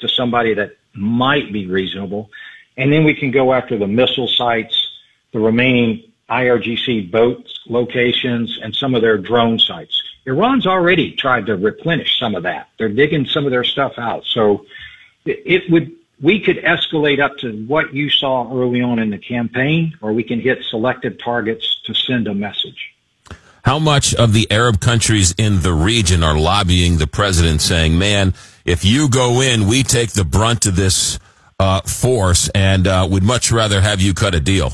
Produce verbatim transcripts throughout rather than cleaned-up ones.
to somebody that might be reasonable. And then we can go after the missile sites, the remaining I R G C boat locations, and some of their drone sites. Iran's already tried to replenish some of that. They're digging some of their stuff out. So it would, we could escalate up to what you saw early on in the campaign, or we can hit selected targets to send a message. How much of the Arab countries in the region are lobbying the president, saying, man, if you go in, we take the brunt of this uh, force, and uh, we'd much rather have you cut a deal?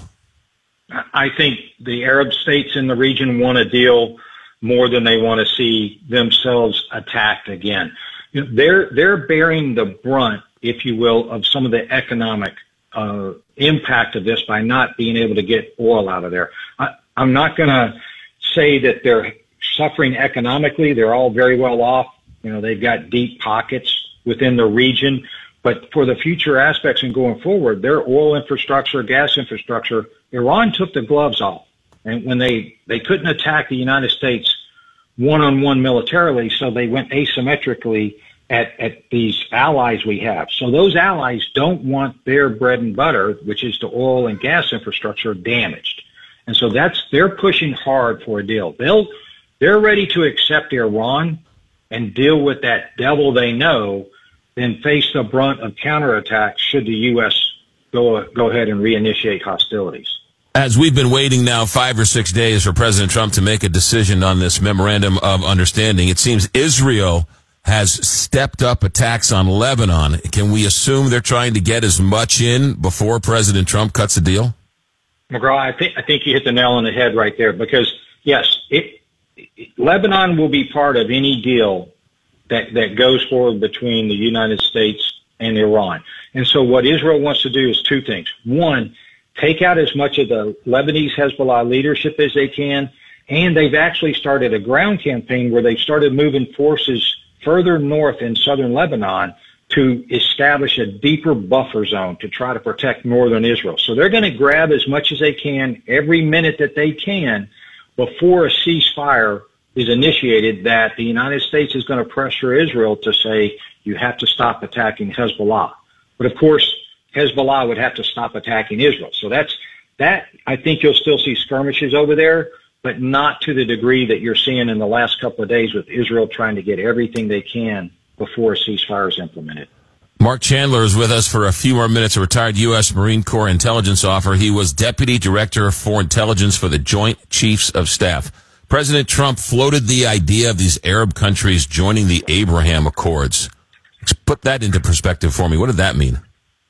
I think the Arab states in the region want a deal more than they want to see themselves attacked again. You know, they're they're bearing the brunt, if you will, of some of the economic uh, impact of this by not being able to get oil out of there. I, I'm not going to say that they're suffering economically. They're all very well off. You know, they've got deep pockets within the region. But for the future aspects and going forward, their oil infrastructure, gas infrastructure, Iran took the gloves off. And when they, they couldn't attack the United States one-on-one militarily, so they went asymmetrically at, at these allies we have. So those allies don't want their bread and butter, which is the oil and gas infrastructure, damaged. And so that's, they're pushing hard for a deal. They'll, they're ready to accept Iran and deal with that devil they know, then face the brunt of counterattacks should the U S go, go ahead and reinitiate hostilities. As we've been waiting now five or six days for President Trump to make a decision on this memorandum of understanding, it seems Israel has stepped up attacks on Lebanon. Can we assume they're trying to get as much in before President Trump cuts a deal? McGraw, I think I think you hit the nail on the head right there, because yes, it, it, Lebanon will be part of any deal that that goes forward between the United States and Iran. And so what Israel wants to do is two things. One, take out as much of the Lebanese Hezbollah leadership as they can, and they've actually started a ground campaign where they've started moving forces further north in southern Lebanon to establish a deeper buffer zone to try to protect northern Israel. So they're going to grab as much as they can every minute that they can before a ceasefire is initiated, that the United States is going to pressure Israel to say, you have to stop attacking Hezbollah. But of course, Hezbollah would have to stop attacking Israel. So that's, that, I think you'll still see skirmishes over there, but not to the degree that you're seeing in the last couple of days with Israel trying to get everything they can before a ceasefire is implemented. Mark Chandler is with us for a few more minutes, a retired U S Marine Corps intelligence officer. He was Deputy Director for Intelligence for the Joint Chiefs of Staff. President Trump floated the idea of these Arab countries joining the Abraham Accords. Let's put that into perspective for me. What did that mean?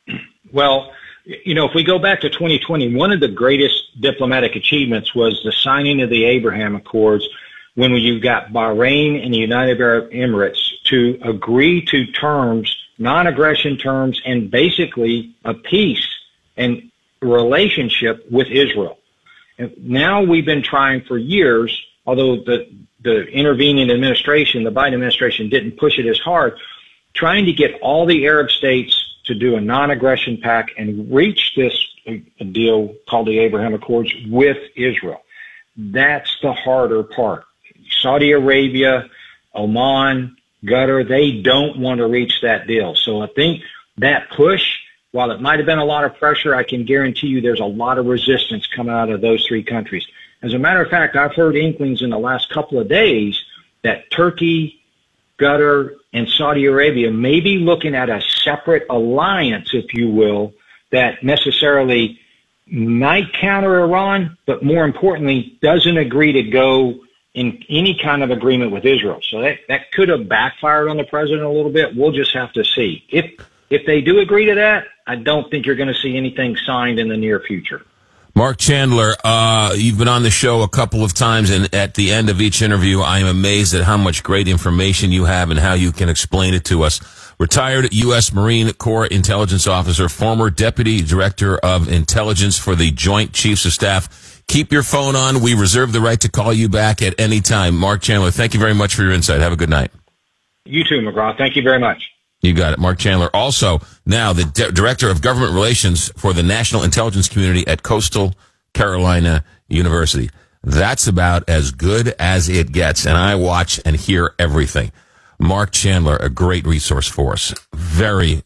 Well, you know, if we go back to twenty twenty, one of the greatest diplomatic achievements was the signing of the Abraham Accords, when you got Bahrain and the United Arab Emirates to agree to terms, non-aggression terms, and basically a peace and relationship with Israel. And now we've been trying for years, although the, the intervening administration, the Biden administration, didn't push it as hard, trying to get all the Arab states to do a non-aggression pact and reach this a deal called the Abraham Accords with Israel. That's the harder part. Saudi Arabia, Oman, Qatar, they don't want to reach that deal. So I think that push, while it might have been a lot of pressure, I can guarantee you there's a lot of resistance coming out of those three countries. As a matter of fact, I've heard inklings in the last couple of days that Turkey, Qatar, and Saudi Arabia may be looking at a separate alliance, if you will, that necessarily might counter Iran, but more importantly, doesn't agree to go in any kind of agreement with Israel. So that, that could have backfired on the president a little bit. We'll just have to see. If, if they do agree to that, I don't think you're going to see anything signed in the near future. Mark Chandler, uh, you've been on the show a couple of times, and at the end of each interview, I am amazed at how much great information you have and how you can explain it to us. Retired U S Marine Corps intelligence officer, former Deputy Director of Intelligence for the Joint Chiefs of Staff. Keep your phone on. We reserve the right to call you back at any time. Mark Chandler, thank you very much for your insight. Have a good night. You too, McGraw. Thank you very much. You got it. Mark Chandler, also now the D- Director of Government Relations for the National Intelligence Community at Coastal Carolina University. That's about as good as it gets, and I watch and hear everything. Mark Chandler, a great resource for us. Very